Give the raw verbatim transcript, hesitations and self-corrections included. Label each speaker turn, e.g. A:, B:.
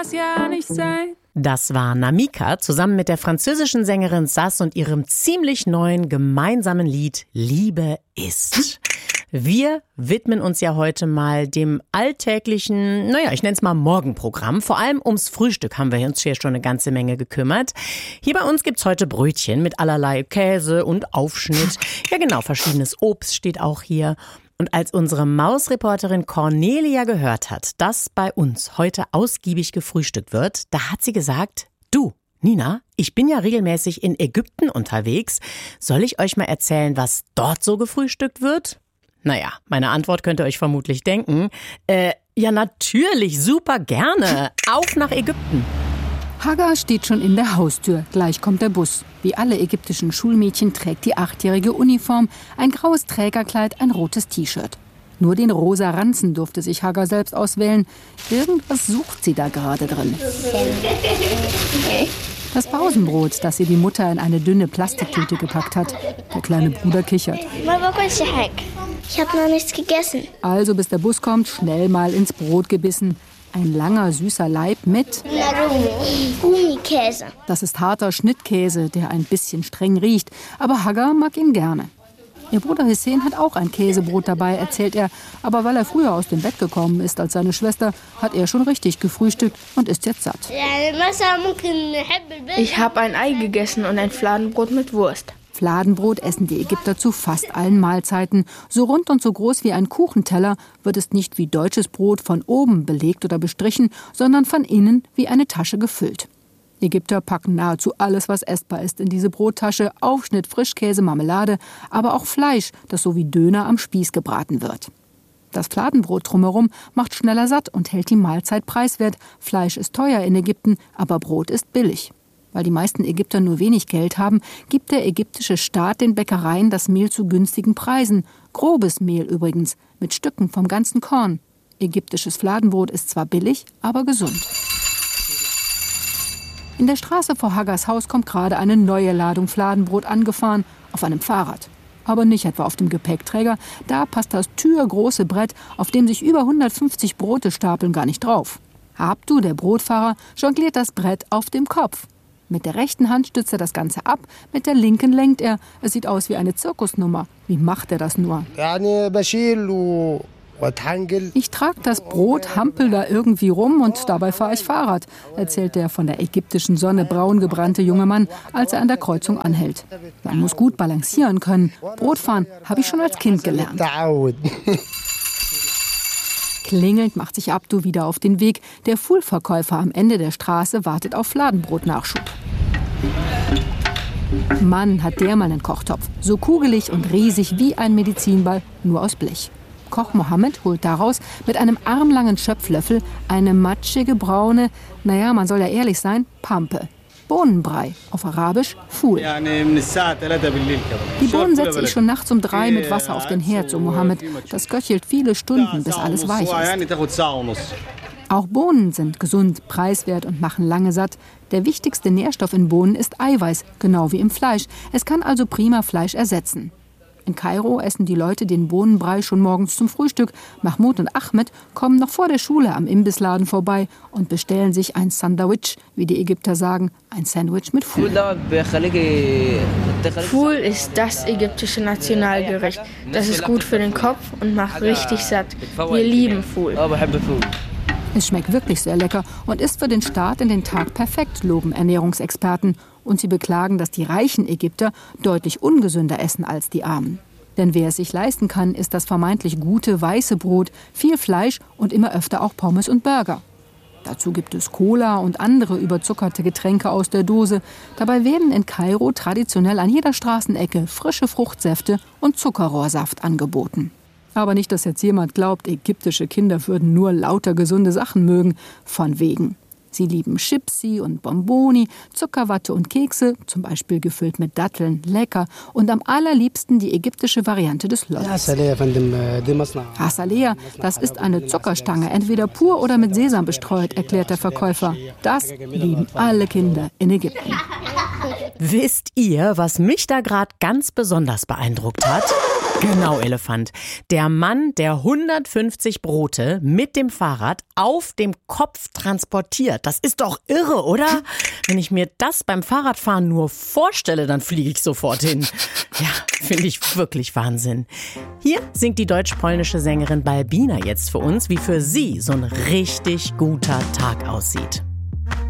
A: das ja nicht sein.
B: Das war Namika zusammen mit der französischen Sängerin Sass und ihrem ziemlich neuen gemeinsamen Lied Liebe ist. Wir widmen uns ja heute mal dem alltäglichen, naja, ich nenne es mal Morgenprogramm. Vor allem ums Frühstück haben wir uns hier schon eine ganze Menge gekümmert. Hier bei uns gibt's heute Brötchen mit allerlei Käse und Aufschnitt. Ja genau, verschiedenes Obst steht auch hier. Und als unsere Mausreporterin Cornelia gehört hat, dass bei uns heute ausgiebig gefrühstückt wird, da hat sie gesagt, du, Nina, ich bin ja regelmäßig in Ägypten unterwegs. Soll ich euch mal erzählen, was dort so gefrühstückt wird? Naja, meine Antwort könnt ihr euch vermutlich denken. Äh, ja natürlich, super gerne. Auf nach Ägypten.
C: Hagar steht schon in der Haustür. Gleich kommt der Bus. Wie alle ägyptischen Schulmädchen trägt die achtjährige Uniform, ein graues Trägerkleid, ein rotes T-Shirt. Nur den rosa Ranzen durfte sich Hagar selbst auswählen. Irgendwas sucht sie da gerade drin. Das Pausenbrot, das sie die Mutter in eine dünne Plastiktüte gepackt hat. Der kleine Bruder kichert.
D: Ich habe noch nichts gegessen.
C: Also bis der Bus kommt, schnell mal ins Brot gebissen. Ein langer, süßer Laib mit
D: Gummikäse.
C: Das ist harter Schnittkäse, der ein bisschen streng riecht. Aber Hagar mag ihn gerne. Ihr Bruder Hussein hat auch ein Käsebrot dabei, erzählt er. Aber weil er früher aus dem Bett gekommen ist als seine Schwester, hat er schon richtig gefrühstückt und ist jetzt satt.
E: Ich habe ein Ei gegessen und ein Fladenbrot mit Wurst.
C: Fladenbrot essen die Ägypter zu fast allen Mahlzeiten. So rund und so groß wie ein Kuchenteller wird es nicht wie deutsches Brot von oben belegt oder bestrichen, sondern von innen wie eine Tasche gefüllt. Ägypter packen nahezu alles, was essbar ist, in diese Brottasche. Aufschnitt, Frischkäse, Marmelade, aber auch Fleisch, das so wie Döner am Spieß gebraten wird. Das Fladenbrot drumherum macht schneller satt und hält die Mahlzeit preiswert. Fleisch ist teuer in Ägypten, aber Brot ist billig. Weil die meisten Ägypter nur wenig Geld haben, gibt der ägyptische Staat den Bäckereien das Mehl zu günstigen Preisen. Grobes Mehl übrigens, mit Stücken vom ganzen Korn. Ägyptisches Fladenbrot ist zwar billig, aber gesund. In der Straße vor Hagars Haus kommt gerade eine neue Ladung Fladenbrot angefahren, auf einem Fahrrad. Aber nicht etwa auf dem Gepäckträger, da passt das türgroße Brett, auf dem sich über hundertfünfzig Brote stapeln, gar nicht drauf. Abdu, der Brotfahrer, jongliert das Brett auf dem Kopf. Mit der rechten Hand stützt er das Ganze ab, mit der linken lenkt er. Es sieht aus wie eine Zirkusnummer. Wie macht er das nur? Ich trage das Brot, hampel da irgendwie rum und dabei fahre ich Fahrrad, erzählt der von der ägyptischen Sonne braun gebrannte junge Mann, als er an der Kreuzung anhält. Man muss gut balancieren können. Brotfahren habe ich schon als Kind gelernt. Klingelnd macht sich Abdu wieder auf den Weg. Der Fuhlverkäufer am Ende der Straße wartet auf Fladenbrotnachschub. Mann, hat der mal einen Kochtopf. So kugelig und riesig wie ein Medizinball, nur aus Blech. Koch Mohammed holt daraus mit einem armlangen Schöpflöffel eine matschige, braune, naja, man soll ja ehrlich sein, Pampe. Bohnenbrei, auf Arabisch Fuhl. Die Bohnen setze ich schon nachts um drei mit Wasser auf den Herd, so Mohammed. Das köchelt viele Stunden, bis alles weich ist. Auch Bohnen sind gesund, preiswert und machen lange satt. Der wichtigste Nährstoff in Bohnen ist Eiweiß, genau wie im Fleisch. Es kann also prima Fleisch ersetzen. In Kairo essen die Leute den Bohnenbrei schon morgens zum Frühstück. Mahmoud und Ahmed kommen noch vor der Schule am Imbissladen vorbei und bestellen sich ein Sandwich, wie die Ägypter sagen, ein Sandwich mit Fuhl.
E: Fuhl ist das ägyptische Nationalgericht. Das ist gut für den Kopf und macht richtig satt. Wir lieben Fuhl.
C: Es schmeckt wirklich sehr lecker und ist für den Start in den Tag perfekt, loben Ernährungsexperten. Und sie beklagen, dass die reichen Ägypter deutlich ungesünder essen als die Armen. Denn wer es sich leisten kann, ist das vermeintlich gute weiße Brot, viel Fleisch und immer öfter auch Pommes und Burger. Dazu gibt es Cola und andere überzuckerte Getränke aus der Dose. Dabei werden in Kairo traditionell an jeder Straßenecke frische Fruchtsäfte und Zuckerrohrsaft angeboten. Aber nicht, dass jetzt jemand glaubt, ägyptische Kinder würden nur lauter gesunde Sachen mögen. Von wegen. Sie lieben Chipsi und Bonboni, Zuckerwatte und Kekse, zum Beispiel gefüllt mit Datteln, lecker. Und am allerliebsten die ägyptische Variante des Lollis. Hasalea, das ist eine Zuckerstange, entweder pur oder mit Sesam bestreut, erklärt der Verkäufer. Das lieben alle Kinder in Ägypten.
B: Wisst ihr, was mich da gerade ganz besonders beeindruckt hat? Genau, Elefant. Der Mann, der hundertfünfzig Brote mit dem Fahrrad auf dem Kopf transportiert. Das ist doch irre, oder? Wenn ich mir das beim Fahrradfahren nur vorstelle, dann fliege ich sofort hin. Ja, finde ich wirklich Wahnsinn. Hier singt die deutsch-polnische Sängerin Balbina jetzt für uns, wie für sie so ein richtig guter Tag aussieht.